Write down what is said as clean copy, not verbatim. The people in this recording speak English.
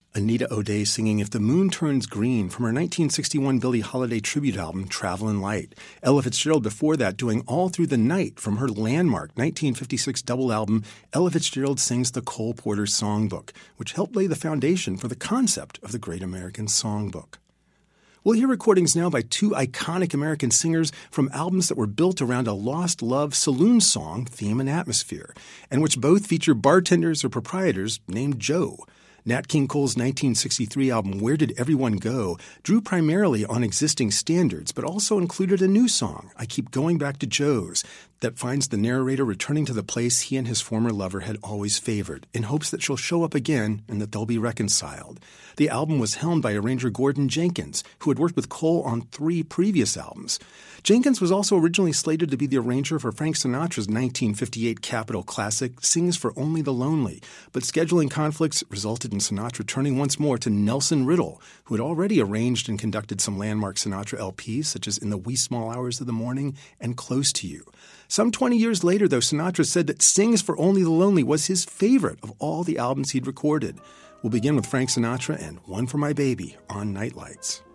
Anita O'Day singing If the Moon Turns Green from her 1961 Billie Holiday tribute album, Travelin' Light. Ella Fitzgerald before that doing All Through the Night from her landmark 1956 double album, Ella Fitzgerald Sings the Cole Porter Songbook, which helped lay the foundation for the concept of the Great American Songbook. We'll hear recordings now by two iconic American singers from albums that were built around a lost love saloon song theme and atmosphere, and which both feature bartenders or proprietors named Joe. Nat King Cole's 1963 album Where Did Everyone Go drew primarily on existing standards, but also included a new song, I Keep Going Back to Joe's, that finds the narrator returning to the place he and his former lover had always favored, in hopes that she'll show up again and that they'll be reconciled. The album was helmed by arranger Gordon Jenkins, who had worked with Cole on 3 previous albums. Jenkins was also originally slated to be the arranger for Frank Sinatra's 1958 Capitol classic, Sings for Only the Lonely, but scheduling conflicts resulted in Sinatra turning once more to Nelson Riddle, who had already arranged and conducted some landmark Sinatra LPs, such as In the Wee Small Hours of the Morning and Close to You. Some 20 years later, though, Sinatra said that Sings for Only the Lonely was his favorite of all the albums he'd recorded. We'll begin with Frank Sinatra and One for My Baby on Nightlights.